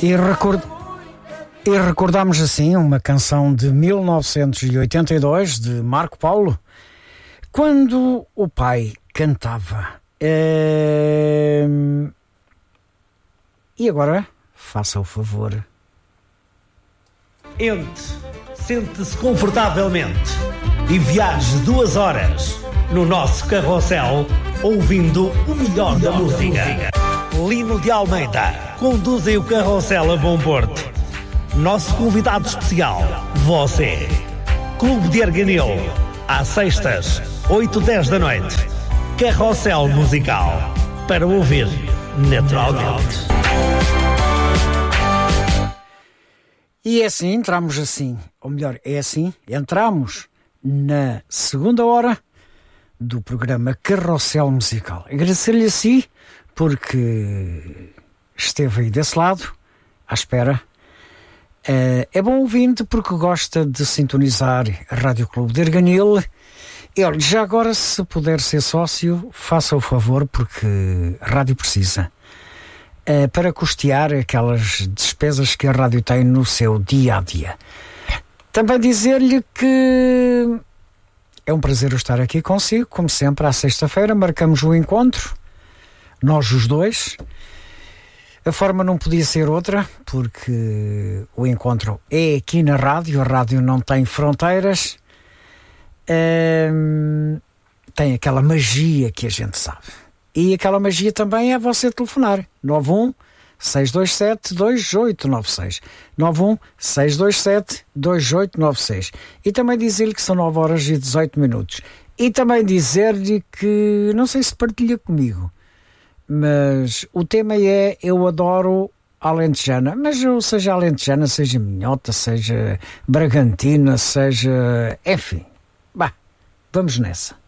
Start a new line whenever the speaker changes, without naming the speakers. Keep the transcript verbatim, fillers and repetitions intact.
E, record... e recordamos assim uma canção de mil novecentos e oitenta e dois de Marco Paulo, quando o pai cantava. É... E agora, faça o favor.
Entre, sente-se confortavelmente e viaje duas horas no nosso carrossel ouvindo o melhor da música. Lino de Almeida conduzem o carrossel a bom porto. Nosso convidado especial, você. Clube de Arganil, às sextas, oito e dez da noite. Carrossel musical, para ouvir naturalmente.
E é assim, entramos assim, ou melhor, é assim, entramos na segunda hora do programa Carrossel Musical. Agradecer-lhe a si, porque esteve aí desse lado, à espera. É bom ouvinte porque gosta de sintonizar a Rádio Clube de Arganil. E olha, já agora, se puder ser sócio, faça o favor, porque a rádio precisa. Uh, para custear aquelas despesas que a rádio tem no seu dia-a-dia. Também dizer-lhe que é um prazer estar aqui consigo, como sempre, à sexta-feira, marcamos o encontro, nós os dois. A forma não podia ser outra, porque o encontro é aqui na rádio, a rádio não tem fronteiras, uh, tem aquela magia que a gente sabe. E aquela magia também é você telefonar. nove um, seis dois sete, dois oito nove seis. nove um, seis dois sete, dois oito nove seis. E também dizer-lhe que são nove horas e dezoito minutos. E também dizer-lhe que, não sei se partilha comigo, mas o tema é Eu Adoro Alentejana. Mas eu, seja alentejana, seja minhota, seja bragantina, seja... Enfim, bah, vamos nessa.